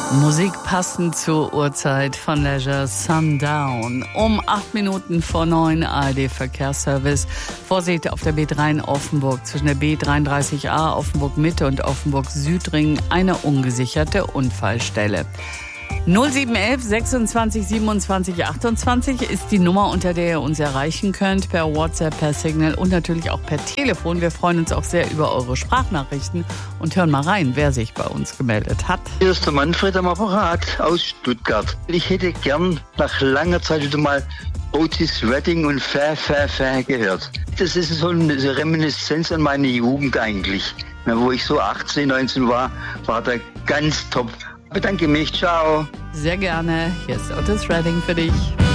Musik passend zur Uhrzeit von Leisure Sundown. Um 8 Minuten vor 9 ARD Verkehrsservice. Vorsicht auf der B3 in Offenburg zwischen der B33a Offenburg Mitte und Offenburg Südring eine ungesicherte Unfallstelle. 0711 26 27 28 ist die Nummer, unter der ihr uns erreichen könnt, per WhatsApp, per Signal und natürlich auch per Telefon. Wir freuen uns auch sehr über eure Sprachnachrichten und hören mal rein, wer sich bei uns gemeldet hat. Hier ist der Manfred am Apparat aus Stuttgart. Ich hätte gern nach langer Zeit wieder mal Otis Redding und Fair gehört. Das ist so eine Reminiszenz an meine Jugend eigentlich. Wo ich so 18, 19 war der ganz top. Bedanke mich, ciao. Sehr gerne. Hier ist Otis Redding für dich.